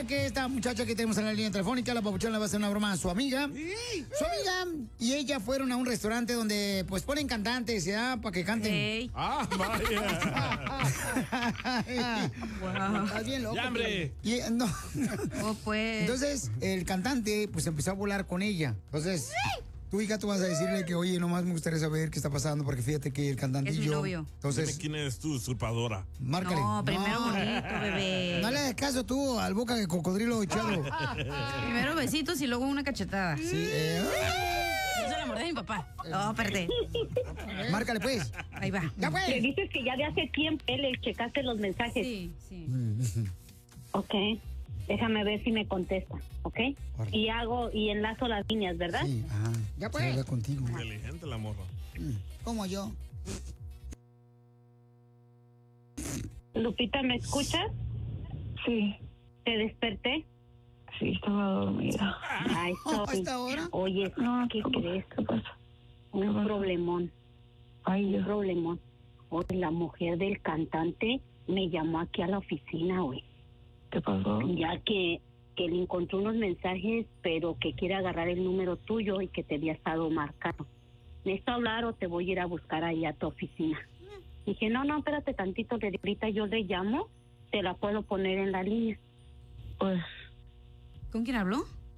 resulta que esta muchacha que tenemos en la línea telefónica, la papuchona, le va a hacer una broma a su amiga. Su amiga y ella fueron a un restaurante donde pues ponen cantantes, ¿ya? Para que canten. Hey. ¡Ah, vaya! Wow. Estás bien loco. ¡Ya, hombre! Y, no. Oh, pues. Entonces, el cantante pues empezó a volar con ella. Entonces, tú, hija, tú vas a decirle que, oye, nomás me gustaría saber qué está pasando, porque fíjate que el cantante Es y mi yo... novio. Entonces, Dime quién eres tú, usurpadora. márcale. No, primero bonito, bebé. No le hagas caso tú al boca de cocodrilo echado. Primero besitos y luego una cachetada. Sí, Yo se la mordí a mi papá. No, perdé. márcale, pues. Ahí va. Ya, Le pues. dices que ya de hace tiempo le checaste los mensajes. Sí, sí. Ok. Déjame ver si me contesta, ¿ok? Órale. Y enlazo las líneas, ¿verdad? Sí, ajá. Ya, pues. Habla contigo. Inteligente la morra. Como yo. Lupita, ¿me escuchas? Sí, ¿Te desperté? sí, estaba dormida. Ay, ¿A esta hora? Oye, No, ¿qué crees? ¿Qué pasa? Un problemón. Ay, Un Dios. problemón. Oye, la mujer del cantante me llamó aquí a la oficina, güey. ¿Qué pasó? Ya que le encontró unos mensajes, pero que quiere agarrar el número tuyo y que te había estado marcando. ¿Necesito hablar o te voy a ir a buscar ahí a tu oficina? Dije, no, espérate tantito, le digo, ahorita yo le llamo, te la puedo poner en la línea. Pues, ¿Con quién habló?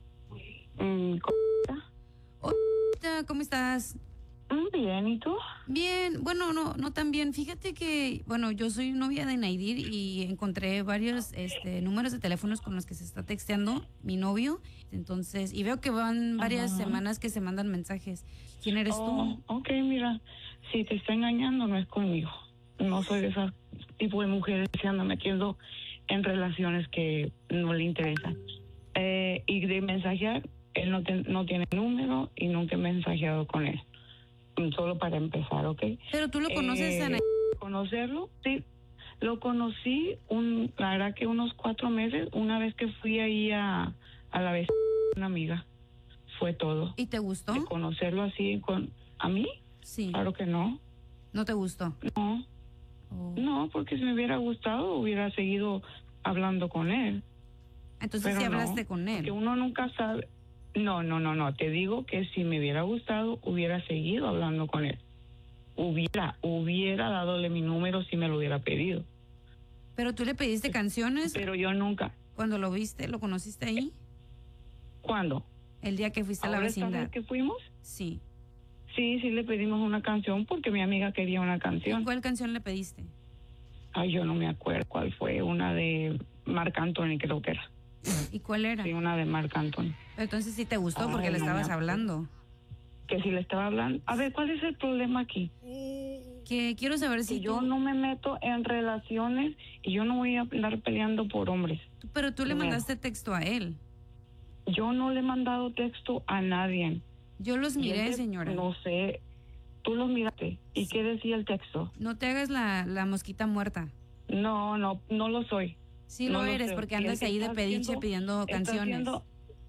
Hola, ¿cómo estás? bien, ¿y tú? Bien, bueno, no tan bien. Fíjate que, bueno, yo soy novia de Naidir y encontré varios números de teléfonos con los que se está texteando mi novio. Entonces, y veo que van varias semanas que se mandan mensajes. ¿Quién eres tú? Ok, mira, si te está engañando no es conmigo. No soy de ese tipo de mujeres que se andan metiendo en relaciones que no le interesan. Y de mensajear, él no tiene número y nunca he mensajeado con él. Solo para empezar, ¿ok? Pero tú lo conoces a Naidir. Conocerlo, sí. Lo conocí, la verdad que unos 4 meses, una vez que fui ahí a la vez una amiga. Fue todo. ¿Y te gustó? De conocerlo así ¿a mí? Sí. Claro que no. ¿No te gustó? No. Oh. No, porque si me hubiera gustado, hubiera seguido hablando con él. Entonces Pero sí no, hablaste con él. Porque uno nunca sabe. No. Te digo que si me hubiera gustado, hubiera seguido hablando con él. Hubiera dadole mi número si me lo hubiera pedido. Pero tú le pediste canciones Pero yo nunca. cuando lo viste, lo conociste ahí, ¿Cuándo? el día que fuiste a la ¿Ahora esta vecindad. vez que fuimos? Sí. Sí, le pedimos una canción porque mi amiga quería una canción. ¿Cuál canción le pediste? Ay, yo no me acuerdo cuál fue. Una de Marc Anthony, creo que era. ¿Y cuál era? Sí, una de Marc Anthony. Entonces sí te gustó porque Ay, le no me estabas acuerdo. hablando. Que si le estaba hablando. A ver, ¿cuál es el problema aquí? Que quiero saber si Si yo tú... no me meto en relaciones y yo no voy a andar peleando por hombres. Pero tú le Primero. mandaste texto a él. Yo no le he mandado texto a nadie. Yo los Y miré, él, señora. No sé. Tú los miraste. ¿Y qué decía el texto? No te hagas la mosquita muerta. No lo soy. Sí No lo lo eres sé. porque Y el andas que ahí de está pediche haciendo- pidiendo está canciones. haciendo-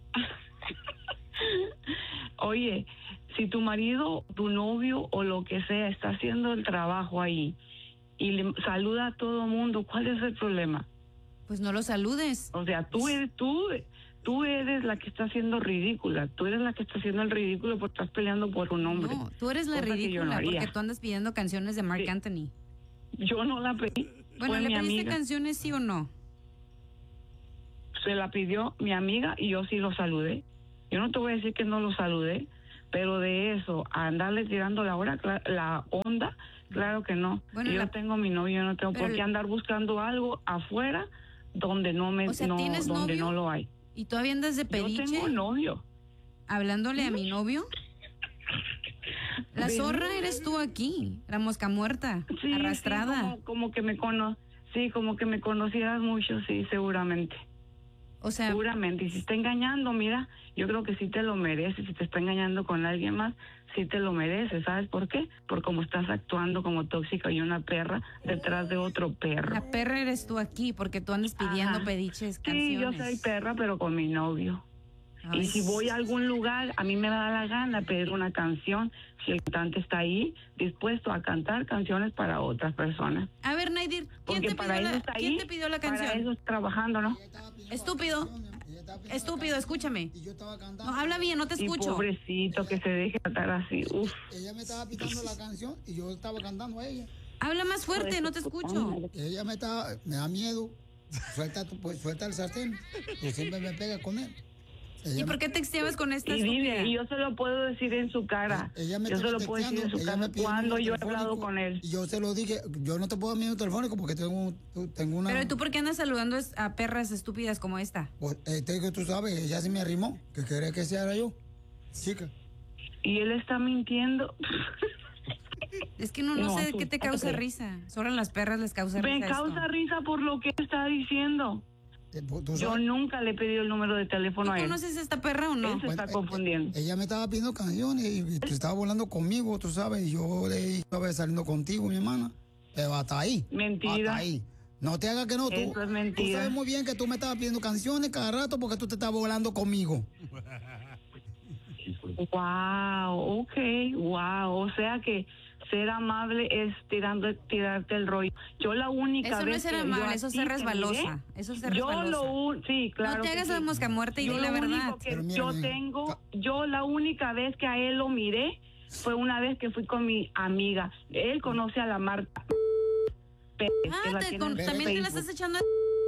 Oye, si tu marido, tu novio o lo que sea está haciendo el trabajo ahí y le saluda a todo el mundo, ¿cuál es el problema? Pues no lo saludes. O sea, tú eres la que está haciendo ridícula. Tú eres la que está haciendo el ridículo porque estás peleando por un hombre. No, tú eres la Cosa que yo ridícula no haría. porque tú andas pidiendo canciones de Marc Sí. Anthony. Yo no la pedí. Bueno, fue ¿le mi pediste amiga. canciones sí o no? Se la pidió mi amiga y yo sí lo saludé. Yo no te voy a decir que no lo saludé, pero de eso, a andarle tirando la onda, claro que no. Bueno, Yo tengo mi novio, yo no tengo pero por qué andar buscando algo afuera donde O sea, ¿tienes donde novio? no lo hay. ¿Y todavía andas de Yo pediche? tengo novio. Hablándole a mi novio. La zorra eres tú aquí, la mosca muerta, Sí, arrastrada. sí, como que me como que me conocieras mucho, sí, seguramente. O sea, Seguramente, y si está engañando, mira, yo creo que sí te lo mereces. Si te está engañando con alguien más, sí te lo mereces. ¿Sabes por qué? Por cómo estás actuando como tóxica y una perra detrás de otro perro. la perra eres tú aquí porque tú andas pidiendo Ajá. pediches Sí, canciones. yo soy perra, pero con mi novio. Ay. Y si voy a algún lugar, a mí me da la gana pedir una canción, si el cantante está ahí, dispuesto a cantar canciones para otras personas. A ver, Naidir, ¿quién te pidió la canción? Para eso está trabajando, ¿no? Estúpido. Estúpido, escúchame. Y yo estaba cantando. No, habla bien, no te Y escucho. pobrecito, que se deje tratar así. Uf. Ella me estaba pitando la canción y yo estaba cantando a ella. Habla más fuerte, no te escucho. Ella me da miedo. Suelta el sartén. Y siempre me pega con él. ¿Y por qué texteabas con esta Y estúpida? dile, y yo se lo puedo decir en su cara. Ella me Yo se estaba lo puedo decir en su texteando, ella cara me pidió cuando el yo he número hablado telefónico, con él. Y yo se lo dije, yo no te puedo dar mi número telefónico porque tengo una... Pero ¿tú por qué andas saludando a perras estúpidas como esta? Pues, que tú sabes, ella se me arrimó, que quería que sea yo, chica. Y él está mintiendo. Es que no sé qué te causa risa. Solo a las perras les causa Me risa causa esto. risa por lo que está diciendo. ¿Tú Yo sabes? nunca le he pedido el número de teléfono ¿Tú a él. conoces a esta perra o no? Él se está confundiendo. Ella me estaba pidiendo canciones y estaba volando conmigo, tú sabes, y yo le estaba saliendo contigo, mi hermana. Pero hasta ahí. Mentira. Hasta ahí. No te hagas que no, tú. Eso es mentira. Tú sabes muy bien que tú me estabas pidiendo canciones cada rato porque tú te estabas volando conmigo. Wow, okay, wow. O sea que ser amable es tirarte el rollo. Yo la única Eso no vez es ser que yo amable, a eso es ti ser te resbalosa. miré, Eso es ser yo resbalosa. sí, claro. No te que hagas sí. la mosca muerta y Yo di la lo único verdad. que Pero mira, yo mira, tengo, yo la única vez que a él lo miré fue una vez que fui con mi amiga. Él conoce a la marca Pérez, que la tiene en También te la Facebook. estás echando.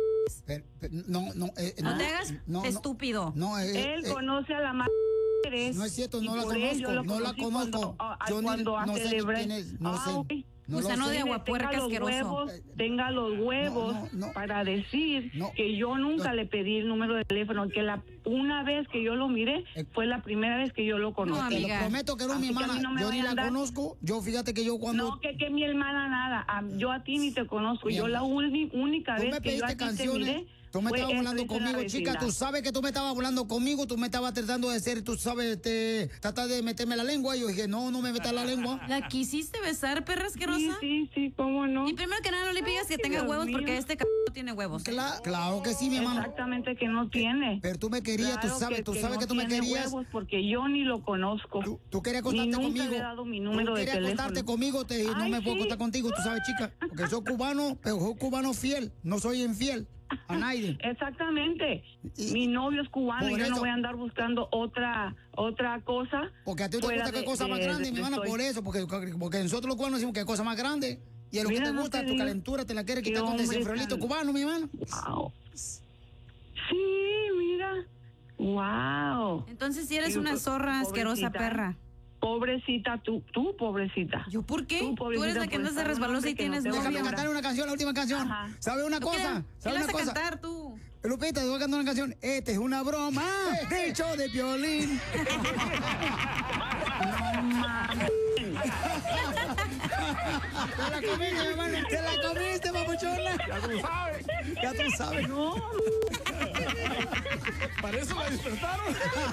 No No te hagas estúpido. Él conoce a la marca Pérez. No es cierto, y no la por él yo conozco, lo no la conocí conozco. Cuando, cuando no sé ni celebré. quién es, no sé. Ok. No lo Gusano sé. de aguapuerca Tenga los asqueroso. huevos, tenga los huevos no. para decir No. que yo nunca le pedí el número de teléfono, que una vez que yo lo miré fue la primera vez que yo lo conocí. No, Te lo amiga. prometo que no, Así mi que a mí hermana. no me Yo ni vayan a la dar- conozco. Yo fíjate que yo cuando... No, que mi hermana nada. Yo a ti ni te conozco. Mi Yo amor, la única Tú vez me que yo a pediste ti te canciones. miré Tú me fue estabas hablando enfrente de la conmigo, chica. vecindad. Tú sabes que tú me estabas hablando conmigo. Tú me estabas tratando de ser, tú sabes, tratar de meterme la lengua. Y yo dije, no me metas la lengua. ¿La quisiste besar, perra asquerosa? Sí, cómo no. Y primero que nada no le pidas que tenga Dios huevos mío. porque este no tiene huevos. Claro que sí, mi hermano. Exactamente que no tiene. Pero tú me querías, Claro tú sabes no que tú me tiene querías. huevos porque yo ni lo conozco. Tú querías Ni acostarte nunca conmigo. le he dado mi número Tú de querías teléfono. acostarte conmigo, no Ay, me puedo sí. acostar contigo, tú sabes, chica. Porque soy cubano, pero soy cubano fiel. No soy infiel a nadie. Exactamente. Y- Mi novio es cubano y por yo no eso- voy a andar buscando otra cosa. Porque a ti te fuera gusta qué de- cosa más de- grande, de- mi hermana, estoy- por eso. Porque nosotros los cubanos decimos que cosa más grande. Y es lo que Mira, te no gusta, te tu digo. calentura, te la quieres Qué quitar con hombre desenfriolito tan- cubano, mi hermana. Wow. Sí, mira. Wow. Entonces si eres Sí, una zorra asquerosa pobrecita. perra. Pobrecita, tú pobrecita. ¿Yo por qué? Tú, Tú eres la que andas de resbalosa y tienes no te Déjame novio. cantar una canción, la última canción. Ajá. ¿Sabe una cosa? ¿Qué ¿Sabe le una vas a cosa? cantar tú? Lupita, te voy a cantar una canción. Esta es una broma. De hecho, de violín. Te la comiste, mi hermano. Te la comiste, papuchona. Ya tú sabes. No, ¿Para eso la despertaron?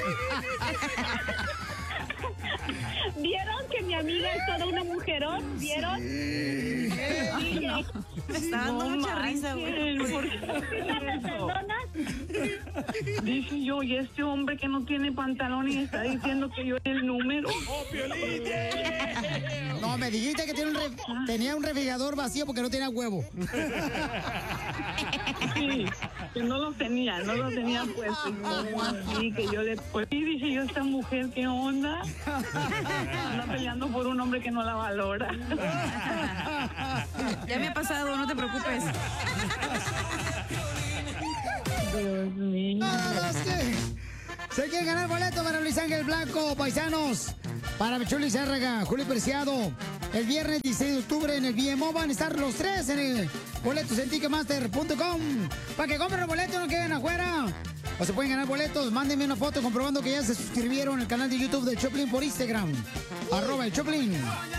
¿Vieron que mi amiga es toda una mujerón? ¿Vieron? Dije, Me está dando mucha risa, güey. ¿por qué ¿me perdonas? Dice yo, y este hombre que no tiene pantalón y está diciendo que yo el número. ¡Oh, Piolín! No, me dijiste que tenía un refrigerador vacío porque no tenía huevo. Sí, que no lo tenía puesto. Y que yo le... Pues sí, dije yo, esta mujer, ¿qué onda? Anda peleando por un hombre que no la valora. Ya me ha pasado, no te preocupes. Dios mío. Nada más que se quieren ganar boleto para Luis Ángel Blanco, paisanos. Para Chuli Zárraga, Julio Preciado. El viernes 16 de octubre en el BMO van a estar los tres en el boletos en Ticketmaster.com. Para que compren los boletos, no queden afuera. O se pueden ganar boletos, mándenme una foto comprobando que ya se suscribieron al canal de YouTube del Choplin por Instagram. @el Choplin.